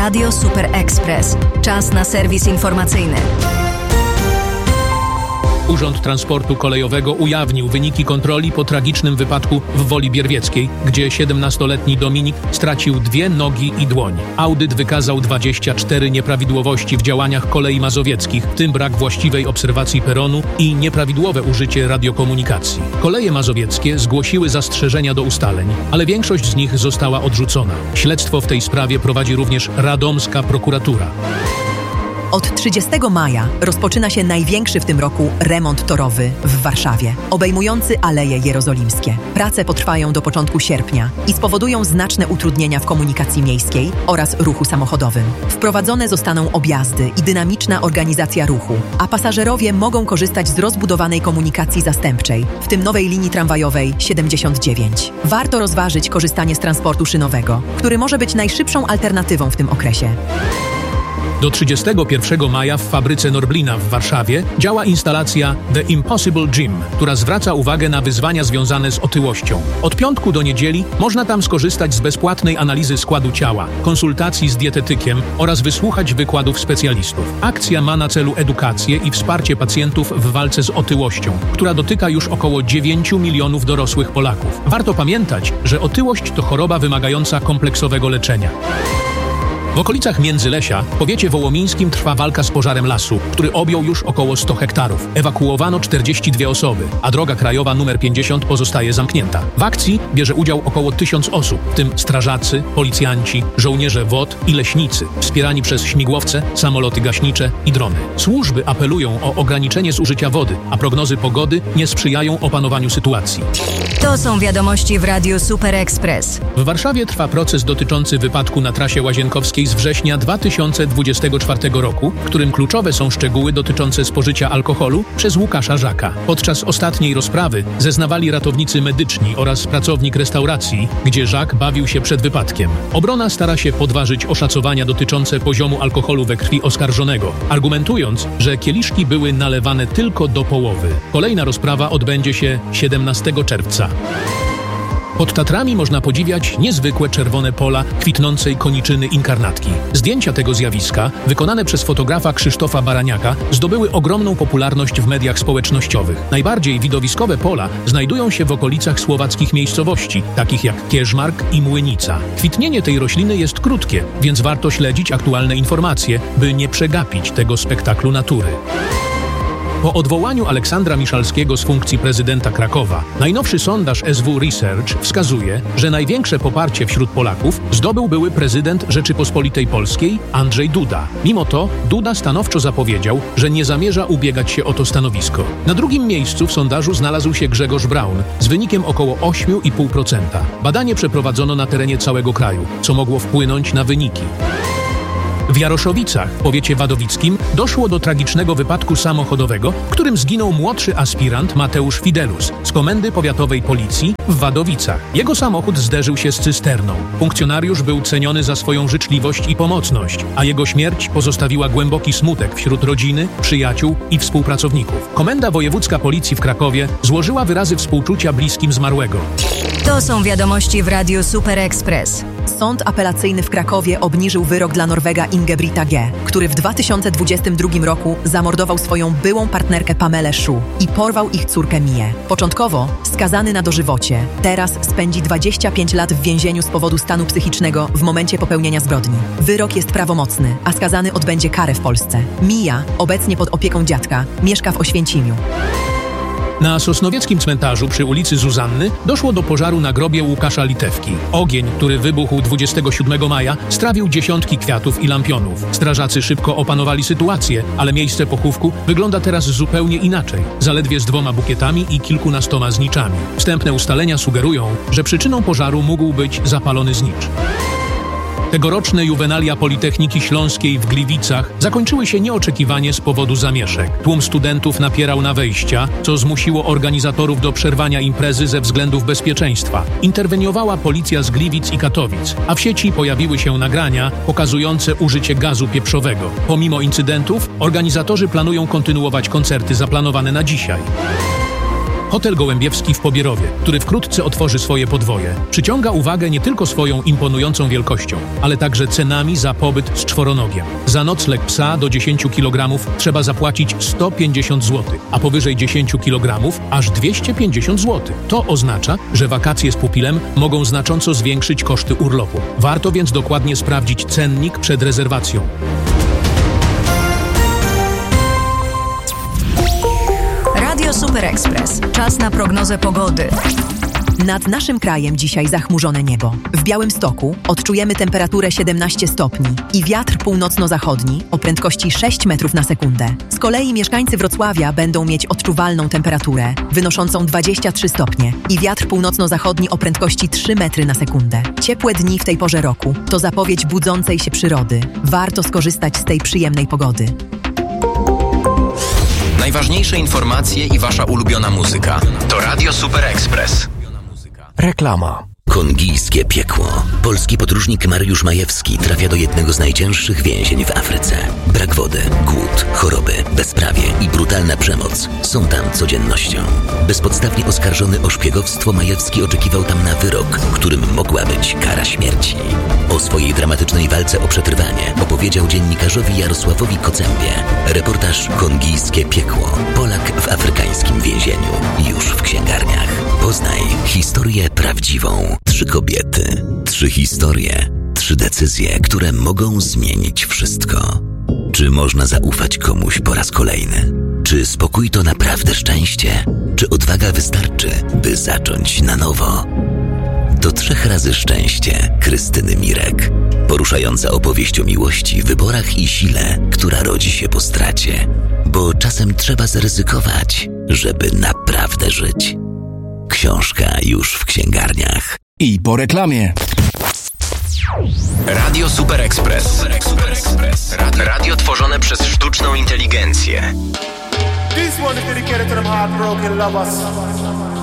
Radio Super Express. Czas na serwis informacyjny. Urząd Transportu Kolejowego ujawnił wyniki kontroli po tragicznym wypadku w Woli Bierwieckiej, gdzie 17-letni Dominik stracił 2 nogi i dłoń. Audyt wykazał 24 nieprawidłowości w działaniach kolei mazowieckich, w tym brak właściwej obserwacji peronu i nieprawidłowe użycie radiokomunikacji. Koleje mazowieckie zgłosiły zastrzeżenia do ustaleń, ale większość z nich została odrzucona. Śledztwo w tej sprawie prowadzi również radomska prokuratura. Od 30 maja rozpoczyna się największy w tym roku remont torowy w Warszawie, obejmujący Aleje Jerozolimskie. Prace potrwają do początku sierpnia i spowodują znaczne utrudnienia w komunikacji miejskiej oraz ruchu samochodowym. Wprowadzone zostaną objazdy i dynamiczna organizacja ruchu, a pasażerowie mogą korzystać z rozbudowanej komunikacji zastępczej, w tym nowej linii tramwajowej 79. Warto rozważyć korzystanie z transportu szynowego, który może być najszybszą alternatywą w tym okresie. Do 31 maja w fabryce Norblina w Warszawie działa instalacja The Impossible Gym, która zwraca uwagę na wyzwania związane z otyłością. Od piątku do niedzieli można tam skorzystać z bezpłatnej analizy składu ciała, konsultacji z dietetykiem oraz wysłuchać wykładów specjalistów. Akcja ma na celu edukację i wsparcie pacjentów w walce z otyłością, która dotyka już około 9 milionów dorosłych Polaków. Warto pamiętać, że otyłość to choroba wymagająca kompleksowego leczenia. W okolicach Międzylesia, w powiecie wołomińskim, trwa walka z pożarem lasu, który objął już około 100 hektarów. Ewakuowano 42 osoby, a droga krajowa nr 50 pozostaje zamknięta. W akcji bierze udział około 1000 osób, w tym strażacy, policjanci, żołnierze WOT i leśnicy, wspierani przez śmigłowce, samoloty gaśnicze i drony. Służby apelują o ograniczenie zużycia wody, a prognozy pogody nie sprzyjają opanowaniu sytuacji. To są wiadomości w Radiu Super Express. W Warszawie trwa proces dotyczący wypadku na trasie łazienkowskiej z września 2024 roku, w którym kluczowe są szczegóły dotyczące spożycia alkoholu przez Łukasza Żaka. Podczas ostatniej rozprawy zeznawali ratownicy medyczni oraz pracownik restauracji, gdzie Żak bawił się przed wypadkiem. Obrona stara się podważyć oszacowania dotyczące poziomu alkoholu we krwi oskarżonego, argumentując, że kieliszki były nalewane tylko do połowy. Kolejna rozprawa odbędzie się 17 czerwca. Pod Tatrami można podziwiać niezwykłe czerwone pola kwitnącej koniczyny inkarnatki. Zdjęcia tego zjawiska, wykonane przez fotografa Krzysztofa Baraniaka, zdobyły ogromną popularność w mediach społecznościowych. Najbardziej widowiskowe pola znajdują się w okolicach słowackich miejscowości, takich jak Kierzmark i Młynica. Kwitnienie tej rośliny jest krótkie, więc warto śledzić aktualne informacje, by nie przegapić tego spektaklu natury. Po odwołaniu Aleksandra Miszalskiego z funkcji prezydenta Krakowa, najnowszy sondaż SW Research wskazuje, że największe poparcie wśród Polaków zdobył były prezydent Rzeczypospolitej Polskiej Andrzej Duda. Mimo to Duda stanowczo zapowiedział, że nie zamierza ubiegać się o to stanowisko. Na drugim miejscu w sondażu znalazł się Grzegorz Braun z wynikiem około 8,5%. Badanie przeprowadzono na terenie całego kraju, co mogło wpłynąć na wyniki. W Jaroszowicach, w powiecie wadowickim, doszło do tragicznego wypadku samochodowego, w którym zginął młodszy aspirant Mateusz Fidelus z Komendy Powiatowej Policji w Wadowicach. Jego samochód zderzył się z cysterną. Funkcjonariusz był ceniony za swoją życzliwość i pomocność, a jego śmierć pozostawiła głęboki smutek wśród rodziny, przyjaciół i współpracowników. Komenda Wojewódzka Policji w Krakowie złożyła wyrazy współczucia bliskim zmarłego. To są wiadomości w Radiu Super Express. Sąd apelacyjny w Krakowie obniżył wyrok dla Norwega Ingebrigta G., który w 2022 roku zamordował swoją byłą partnerkę Pamelę Szu i porwał ich córkę Mię. Początkowo skazany na dożywocie, teraz spędzi 25 lat w więzieniu z powodu stanu psychicznego w momencie popełnienia zbrodni. Wyrok jest prawomocny, a skazany odbędzie karę w Polsce. Mija, obecnie pod opieką dziadka, mieszka w Oświęcimiu. Na sosnowieckim cmentarzu przy ulicy Zuzanny doszło do pożaru na grobie Łukasza Litewki. Ogień, który wybuchł 27 maja, strawił dziesiątki kwiatów i lampionów. Strażacy szybko opanowali sytuację, ale miejsce pochówku wygląda teraz zupełnie inaczej. Zaledwie z 2 bukietami i kilkunastoma zniczami. Wstępne ustalenia sugerują, że przyczyną pożaru mógł być zapalony znicz. Tegoroczne juwenalia Politechniki Śląskiej w Gliwicach zakończyły się nieoczekiwanie z powodu zamieszek. Tłum studentów napierał na wejścia, co zmusiło organizatorów do przerwania imprezy ze względów bezpieczeństwa. Interweniowała policja z Gliwic i Katowic, a w sieci pojawiły się nagrania pokazujące użycie gazu pieprzowego. Pomimo incydentów, organizatorzy planują kontynuować koncerty zaplanowane na dzisiaj. Hotel Gołębiewski w Pobierowie, który wkrótce otworzy swoje podwoje, przyciąga uwagę nie tylko swoją imponującą wielkością, ale także cenami za pobyt z czworonogiem. Za nocleg psa do 10 kg trzeba zapłacić 150 zł, a powyżej 10 kg aż 250 zł. To oznacza, że wakacje z pupilem mogą znacząco zwiększyć koszty urlopu. Warto więc dokładnie sprawdzić cennik przed rezerwacją. Radio Super Express. Czas na prognozę pogody. Nad naszym krajem dzisiaj zachmurzone niebo. W Białymstoku odczujemy temperaturę 17 stopni i wiatr północno-zachodni o prędkości 6 metrów na sekundę. Z kolei mieszkańcy Wrocławia będą mieć odczuwalną temperaturę wynoszącą 23 stopnie i wiatr północno-zachodni o prędkości 3 metry na sekundę. Ciepłe dni w tej porze roku to zapowiedź budzącej się przyrody. Warto skorzystać z tej przyjemnej pogody. Najważniejsze informacje i wasza ulubiona muzyka. To Radio Super Express. Reklama. Kongijskie piekło. Polski podróżnik Mariusz Majewski trafia do jednego z najcięższych więzień w Afryce. Brak wody, głód, choroby, bezprawie i brutalna przemoc są tam codziennością. Bezpodstawnie oskarżony o szpiegowstwo, Majewski oczekiwał tam na wyrok, którym mogła być kara śmierci. O swojej dramatycznej walce o przetrwanie opowiedział dziennikarzowi Jarosławowi Kocembie. Reportaż Kongijskie piekło. Polak w afrykańskim więzieniu. Już w księgarniach. Poznaj historię prawdziwą. 3 kobiety, 3 historie, 3 decyzje, które mogą zmienić wszystko. Czy można zaufać komuś po raz kolejny? Czy spokój to naprawdę szczęście? Czy odwaga wystarczy, by zacząć na nowo? To 3 razy szczęście Krystyny Mirek. Poruszająca opowieść o miłości, wyborach i sile, która rodzi się po stracie. Bo czasem trzeba zaryzykować, żeby naprawdę żyć. Książka już w księgarniach. I po reklamie. Radio Super Express. Radio tworzone przez sztuczną inteligencję. This one is dedicated to them heartbroken lovers.